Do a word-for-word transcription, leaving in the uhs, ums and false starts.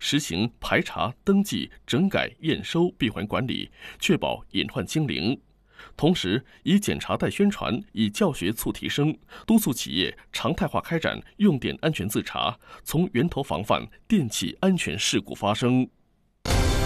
实行排查、登记、整改、验收、闭环管理，确保隐患清零。同时，以检查代宣传，以教学促提升，督促企业常态化开展用电安全自查，从源头防范电气安全事故发生。